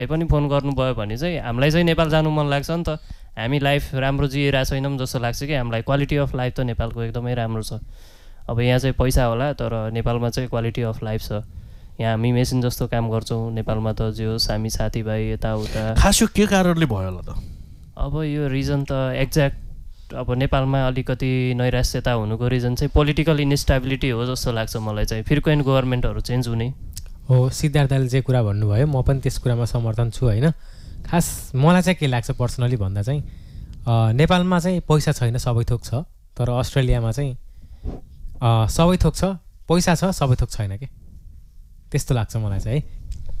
पनि फोन गर्नुभयो भने चाहिँ हामीलाई चाहिँ नेपाल जानु मन लाग्छ नि त। हामी लाइफ राम्रो जिइरहेको छैनौँ जस्तो लाग्छ कि हामीलाई। क्वालिटी अफ लाइफ त नेपालको एकदमै राम्रो छ। अब यहाँ चाहिँ पैसा होला तर नेपालमा चाहिँ क्वालिटी अफ लाइफ छ। यहाँ हामी मेसिन जस्तो काम गर्छौँ, नेपालमा त जे होस् हामी साथीभाइ यताउता। खास यो के कारणले भयो होला त? अब यो रिजन त एक्ज्याक्ट अब नेपालमा अलिकति नैराश्यता हुनुको रिजन चाहिँ पोलिटिकल इन्स्टेबिलिटी हो जस्तो लाग्छ मलाई चाहिँ। फ्रिक्वेन्ट गभर्मेन्टहरू चेन्ज हुने हो। सिद्धार्थले जे कुरा भन्नुभयो म पनि त्यस कुरामा समर्थन छु होइन। खास मलाई चाहिँ के लाग्छ पर्सनली भन्दा चाहिँ नेपालमा चाहिँ पैसा छैन सबै थोक छ, तर अस्ट्रेलियामा चाहिँ सबै थोक छ, पैसा छ सबै थोक छैन के, त्यस्तो लाग्छ मलाई चाहिँ है।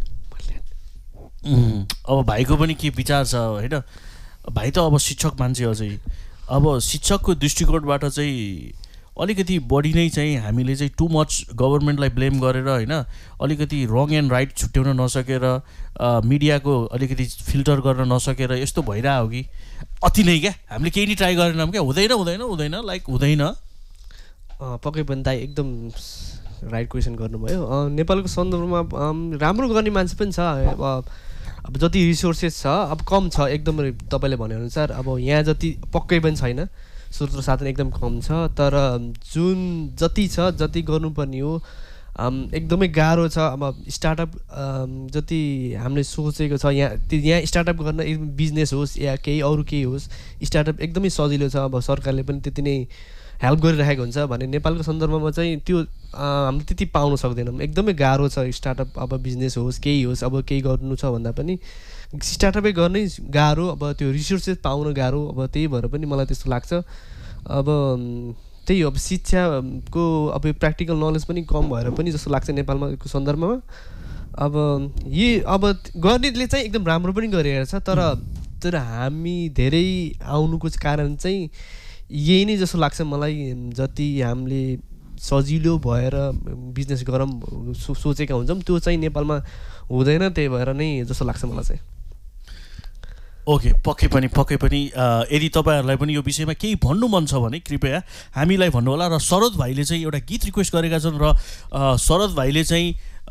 अब भाइको पनि के विचार छ होइन? भाइ त अब शिक्षक मान्छे अझै, अब शिक्षकको दृष्टिकोणबाट चाहिँ अलिकति बढी नै चाहिँ हामीले चाहिँ टु मच गभर्मेन्टलाई ब्लेम गरेर होइन, अलिकति रङ एन्ड राइट छुट्याउन नसकेर, मिडियाको अलिकति फिल्टर गर्न नसकेर यस्तो भइरहेको हो कि अति नै क्या? हामीले केही नै ट्राई गरेनौँ क्या? हुँदैन हुँदैन हुँदैन लाइक हुँदैन। पक्कै पनि दाइ एकदम राइट क्वेसन गर्नुभयो। नेपालको सन्दर्भमा राम्रो गर्ने मान्छे पनि छ। अब जति रिसोर्सेस छ अब कम छ एकदम, तपाईँले भनेअनुसार अब यहाँ जति पक्कै पनि छैन, स्रोत र साधन एकदम कम छ। तर जुन जति छ जति गर्नुपर्ने हो एकदमै गाह्रो छ। अब स्टार्टअप जति हामीले सोचेको छ यहाँ स्टार्टअप गर्न, बिजनेस होस् या केही अरू केही होस्, स्टार्टअप एकदमै सजिलो छ। अब सरकारले पनि त्यति नै हेल्प गरिरहेको हुन्छ भने नेपालको सन्दर्भमा चाहिँ त्यो हामीले त्यति पाउन सक्दैनौँ। एकदमै गाह्रो छ स्टार्टअप। अब बिजनेस होस् केही होस्, अब केही गर्नु छ भन्दा पनि स्टार्टअपै गर्नै गाह्रो, अब त्यो रिसोर्सेस पाउन गाह्रो। अब त्यही भएर पनि मलाई त्यस्तो लाग्छ। अब त्यही हो, अब शिक्षाको अब प्र्याक्टिकल नलेज पनि कम भएर पनि जस्तो लाग्छ नेपालमा को सन्दर्भमा। अब अब गर्नेले चाहिँ एकदम राम्रो पनि गरिरहेको छ, तर हामी धेरै आउनुको कारण चाहिँ यही नै जस्तो लाग्छ मलाई। जति हामीले सजिलो भएर बिजनेस गरौँ सोचेका हुन्छौँ त्यो चाहिँ नेपालमा हुँदैन, त्यही भएर नै जस्तो लाग्छ मलाई चाहिँ। ओके, पक्कै पनि यदि तपाईँहरूलाई पनि यो विषयमा केही भन्नु मन छ भने कृपया हामीलाई भन्नुहोला। र शरद भाइले चाहिँ एउटा गीत रिक्वेस्ट गरेका छन् र शरद भाइले चाहिँ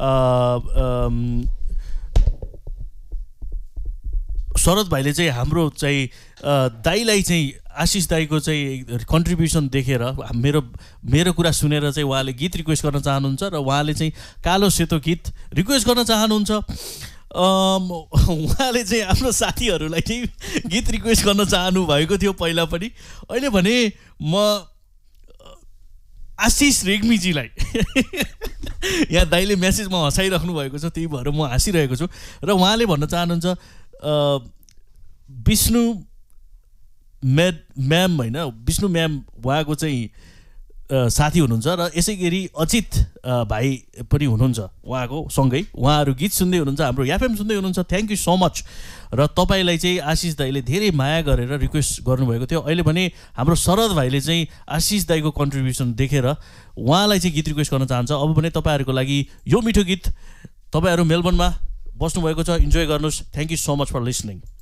हाम्रो चाहिँ दाइलाई चाहिँ आशिष दाइको चाहिँ कन्ट्रिब्युसन देखेर मेरो कुरा सुनेर चाहिँ उहाँले गीत रिक्वेस्ट गर्न चाहनुहुन्छ र उहाँले चाहिँ कालो सेतो गीत रिक्वेस्ट गर्न चाहनुहुन्छ। उहाँले चाहिँ आफ्नो साथीहरूलाई चाहिँ गीत रिक्वेस्ट गर्न चाहनु भएको थियो पहिला पनि। अहिले भने म आशिष रेग्मीजीलाई यहाँ दाइले मेसेजमा हँसाइराख्नु भएको छ, त्यही भएर म हाँसिरहेको छु। र उहाँले भन्न चाहनुहुन्छ विष्णु म्याम होइन, विष्णु म्याम उहाँको चाहिँ साथी हुनुहुन्छ र यसै गरी अजित भाइ पनि हुनुहुन्छ उहाँको सँगै। उहाँहरू गीत सुन्दै हुनुहुन्छ, हाम्रो एफएम सुन्दै हुनुहुन्छ। Thank you so much. र तपाईँलाई चाहिँ आशिष दाइले धेरै माया गरेर रिक्वेस्ट गर्नुभएको थियो। अहिले भने हाम्रो शरद भाइले चाहिँ आशिष दाइको कन्ट्रिब्युसन देखेर उहाँलाई चाहिँ गीत रिक्वेस्ट गर्न चाहन्छ। अब भने तपाईँहरूको लागि यो मिठो गीत, तपाईँहरू मेलबर्नमा बस्नुभएको छ, इन्जोय गर्नुहोस्। Thank you so much for listening.